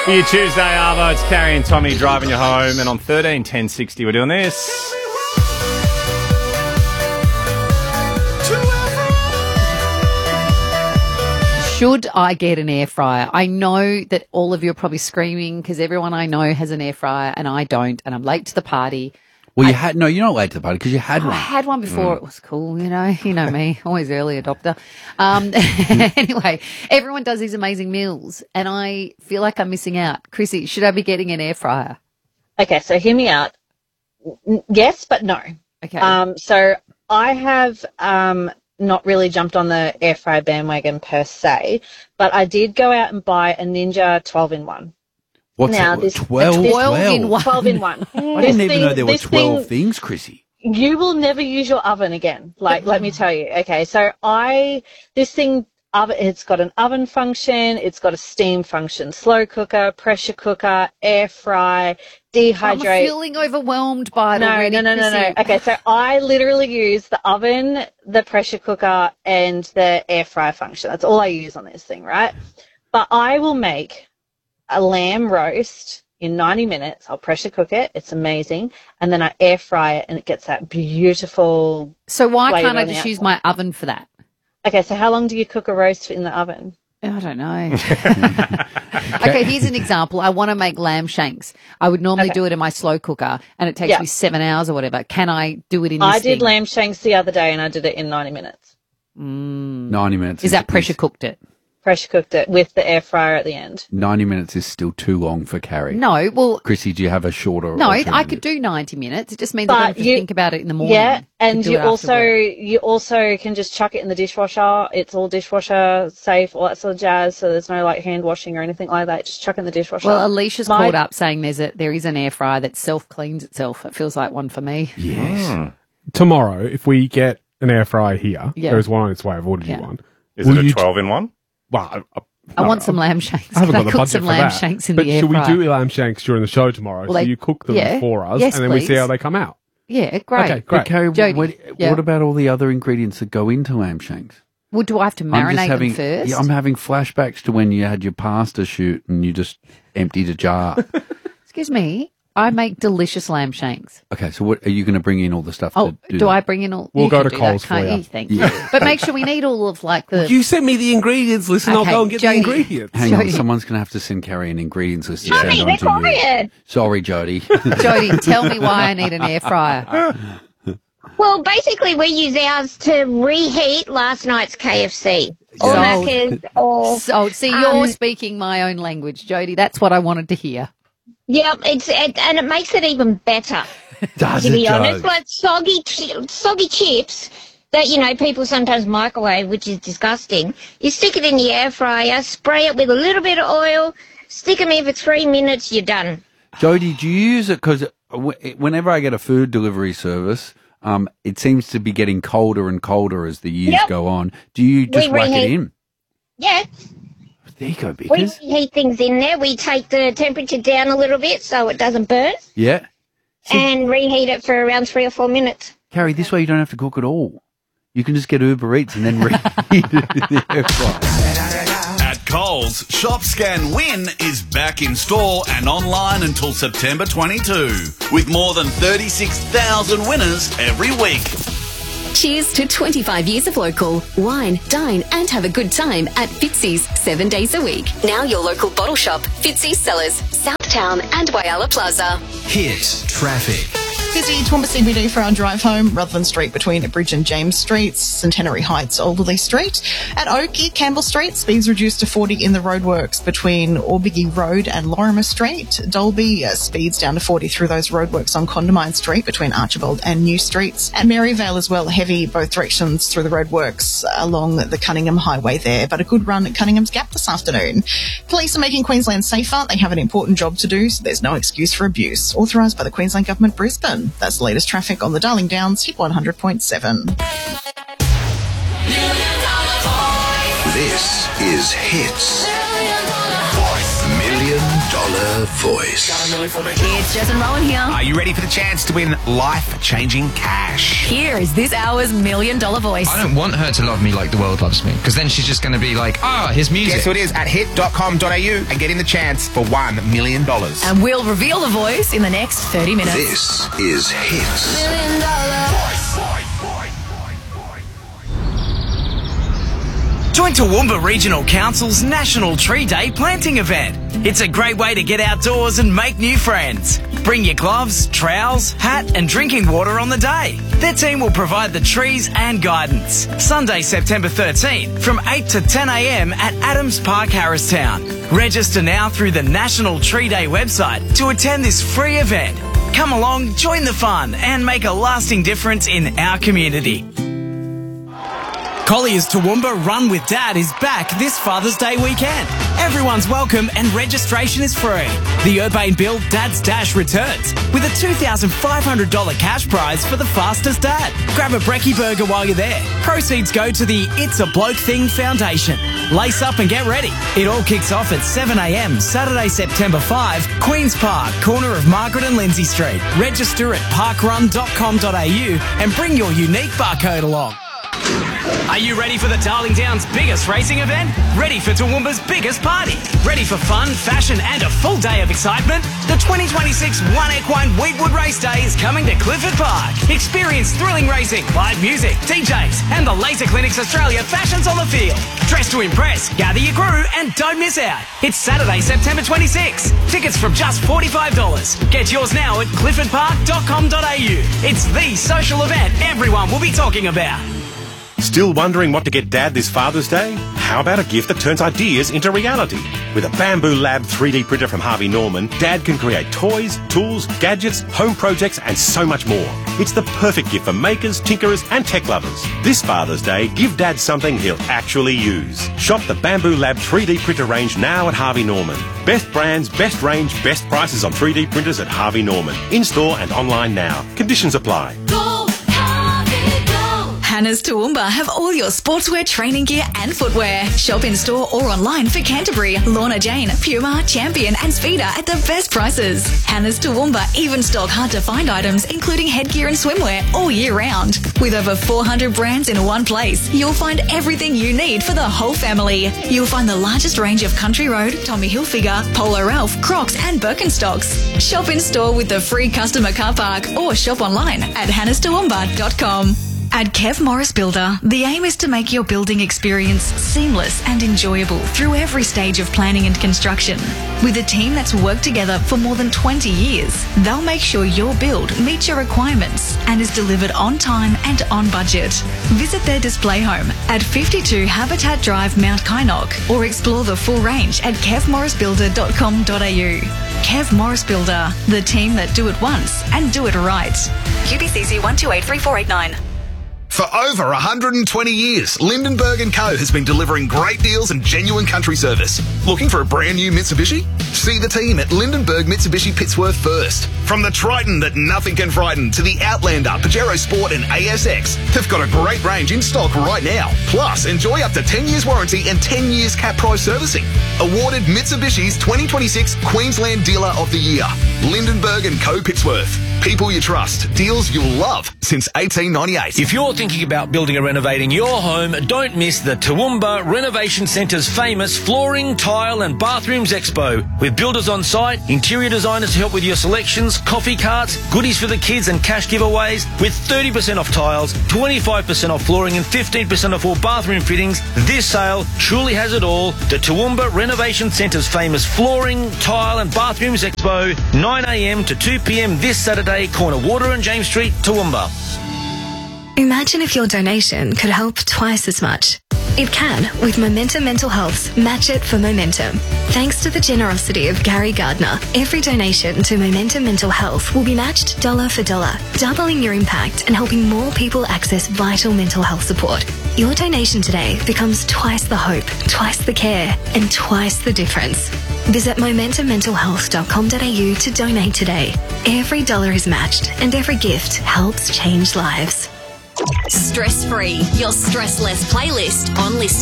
For your Tuesday, Arvo, it's Carrie and Tommy driving you home. And on 13-10-60, we're doing this. Should I get an air fryer? I know that all of you are probably screaming because everyone I know has an air fryer and I don't, and I'm late to the party. Well, you're not late to the party because you had one. I had one before. It was cool, you know me, always early adopter. Anyway, everyone does these amazing meals and I feel like I'm missing out. Chrissy, should I be getting an air fryer? Okay, so hear me out. Yes, but no. Okay. So I have not really jumped on the air fryer bandwagon per se, but I did go out and buy a Ninja 12-in-1. What's now, that? 12 in one. 12-in-1. I didn't even know there were 12 things, Chrissy. You will never use your oven again. Let me tell you. Okay, so it's got an oven function, it's got a steam function, slow cooker, pressure cooker, air fry, dehydrate. I'm feeling overwhelmed by it already. No. Okay, so I literally use the oven, the pressure cooker, and the air fry function. That's all I use on this thing, right? But I will make a lamb roast in 90 minutes. I'll pressure cook it. It's amazing. And then I air fry it and it gets that beautiful. So why can't I just use my oven for that? Okay, so how long do you cook a roast in the oven? I don't know. Okay, here's an example. I want to make lamb shanks. I would normally do it in my slow cooker and it takes me 7 hours or whatever. Can I do it in this I did thing? lamb shanks the other day and I did it in 90 minutes. 90 minutes. Is that pressure cooked it? Pressure cooked it with the air fryer at the end. 90 minutes is still too long for Carrie. No, well... Chrissy, do you have a shorter No, alternative? I could do 90 minutes. It just means I don't have to think about it in the morning. Yeah, and you also work. can just chuck it in the dishwasher. It's all dishwasher safe, all that sort of jazz, so there's no hand washing or anything like that. Just chuck it in the dishwasher. Well, Alicia's called up saying there is an air fryer that self-cleans itself. It feels like one for me. Yes. Tomorrow, if we get an air fryer here, there is one on its way. I've ordered you one. Is it a 12-in-1? Well, I want some lamb shanks. I haven't got the cook budget some for lamb that. shanks in but the air should fryer. we do lamb shanks during the show tomorrow? Well, so you cook them for us, Yes, and then we see please. how they come out. Yeah, great. Okay, great. But Carrie, Jody, what about all the other ingredients that go into lamb shanks? Well, do I have to marinate them first? Yeah, I'm having flashbacks to when you had your pasta shoot and you just emptied a jar. Excuse me. I make delicious lamb shanks. Okay, so what are you going to bring in all the stuff? Oh, do I bring in all? We'll you go can to do Coles that, can't for you. Thank you. But make sure we need all of the. You send me the ingredients list, and Okay, I'll go and get Jody. the ingredients. Hang on, Jody. someone's going to have to send Carrie an ingredients list. to Tommy, send they're on to you. quiet. Sorry, Jody. Jody, tell me why I need an air fryer. Well, basically, we use ours to reheat last night's KFC. Or Sold. Macca's, or... So, see, you're speaking my own language, Jody. That's what I wanted to hear. Yeah, and it makes it even better, Does to it, be Joe? honest. Like soggy chips that, people sometimes microwave, which is disgusting. You stick it in the air fryer, spray it with a little bit of oil, stick them in for 3 minutes, you're done. Jody, do you use it? Because whenever I get a food delivery service, it seems to be getting colder and colder as the years go on. Do you just whack it in? Yeah. There you go, We Bickers. heat things in there. We take the temperature down a little bit so it doesn't burn Yeah. and reheat it for around 3 or 4 minutes. Carrie, this way you don't have to cook at all. You can just get Uber Eats and then reheat it in the air fryer. At Coles, Shop Scan Win is back in store and online until September 22, with more than 36,000 winners every week. Cheers to 25 years of local. Wine, dine and have a good time at Fitzy's 7 days a week. Now your local bottle shop, Fitzy's Cellars, Southtown and Whyalla Plaza. Hit traffic. Busy Toowoomba CBD for our drive home. Rutherford Street between Bridge and James Streets. Centenary Heights, Alderley Street. At Oakey, Campbell Street, speeds reduced to 40 in the roadworks between Orbiggy Road and Lorimer Street. Dolby, speeds down to 40 through those roadworks on Condamine Street between Archibald and New Streets. At Maryvale as well, heavy both directions through the roadworks along the Cunningham Highway there, but a good run at Cunningham's Gap this afternoon. Police are making Queensland safer. They have an important job to do, so there's no excuse for abuse. Authorised by the Queensland Government, Brisbane. That's the latest traffic on the Darling Downs, Hit 100.7. This is Hits $1 Million The Voice. It's Jess and Rowan here. Are you ready for the chance to win life-changing cash? Here is this hour's $1 Million Voice. I don't want her to love me like the world loves me, because then she's just going to be like, here's music. Guess who it is at hit.com.au and get in the chance for $1 million. And we'll reveal the voice in the next 30 minutes. This is Hits. $1 Million. Join Toowoomba Regional Council's National Tree Day planting event. It's a great way to get outdoors and make new friends. Bring your gloves, trowels, hat and drinking water on the day. Their team will provide the trees and guidance. Sunday, September 13 from 8 to 10 a.m. at Adams Park, Harristown. Register now through the National Tree Day website to attend this free event. Come along, join the fun and make a lasting difference in our community. Collier's Toowoomba Run with Dad is back this Father's Day weekend. Everyone's welcome and registration is free. The Urbane Build Dad's Dash returns with a $2,500 cash prize for the fastest dad. Grab a brekkie burger while you're there. Proceeds go to the It's a Bloke Thing Foundation. Lace up and get ready. It all kicks off at 7 a.m. Saturday, September 5, Queen's Park, corner of Margaret and Lindsay Street. Register at parkrun.com.au and bring your unique barcode along. Are you ready for the Darling Downs' biggest racing event? Ready for Toowoomba's biggest party? Ready for fun, fashion and a full day of excitement? The 2026 One Equine Wheatwood Race Day is coming to Clifford Park. Experience thrilling racing, live music, DJs and the Laser Clinics Australia fashions on the field. Dress to impress, gather your crew and don't miss out. It's Saturday, September 26. Tickets from just $45. Get yours now at cliffordpark.com.au. It's the social event everyone will be talking about. Still wondering what to get Dad this Father's Day? How about a gift that turns ideas into reality? With a Bamboo Lab 3D printer from Harvey Norman, Dad can create toys, tools, gadgets, home projects and so much more. It's the perfect gift for makers, tinkerers and tech lovers. This Father's Day, give Dad something he'll actually use. Shop the Bamboo Lab 3D printer range now at Harvey Norman. Best brands, best range, best prices on 3D printers at Harvey Norman. In-store and online now. Conditions apply. Hannah's Toowoomba have all your sportswear, training gear and footwear. Shop in store or online for Canterbury, Lorna Jane, Puma, Champion and Speeder at the best prices. Hannah's Toowoomba even stock hard to find items including headgear and swimwear all year round. With over 400 brands in one place, you'll find everything you need for the whole family. You'll find the largest range of Country Road, Tommy Hilfiger, Polo Ralph, Crocs and Birkenstocks. Shop in store with the free customer car park or shop online at hannahstoowoomba.com. At Kev Morris Builder, the aim is to make your building experience seamless and enjoyable through every stage of planning and construction. With a team that's worked together for more than 20 years, they'll make sure your build meets your requirements and is delivered on time and on budget. Visit their display home at 52 Habitat Drive, Mount Kynoch, or explore the full range at kevmorrisbuilder.com.au. Kev Morris Builder, the team that do it once and do it right. UBCC 1283489. For over 120 years, Lindenberg & Co. has been delivering great deals and genuine country service. Looking for a brand new Mitsubishi? See the team at Lindenberg Mitsubishi Pittsworth first. From the Triton that nothing can frighten to the Outlander, Pajero Sport and ASX, they've got a great range in stock right now. Plus, enjoy up to 10 years warranty and 10 years cap price servicing. Awarded Mitsubishi's 2026 Queensland Dealer of the Year. Lindenberg & Co. Pittsworth. People you trust. Deals you'll love since 1898. If you're thinking about building or renovating your home, don't miss the Toowoomba Renovation Centre's famous Flooring, Tile and Bathrooms Expo. With builders on site, interior designers to help with your selections, coffee carts, goodies for the kids and cash giveaways. With 30% off tiles, 25% off flooring and 15% off all bathroom fittings, this sale truly has it all. The Toowoomba Renovation Centre's famous Flooring, Tile and Bathrooms Expo, 9 a.m. to 2 p.m. this Saturday, corner Water and James Street, Toowoomba. Imagine if your donation could help twice as much. It can with Momentum Mental Health's Match It for Momentum. Thanks to the generosity of Gary Gardner, every donation to Momentum Mental Health will be matched dollar for dollar, doubling your impact and helping more people access vital mental health support. Your donation today becomes twice the hope, twice the care, and twice the difference. Visit momentummentalhealth.com.au to donate today. Every dollar is matched and every gift helps change lives. Stress-free, your stress-less playlist on Listen.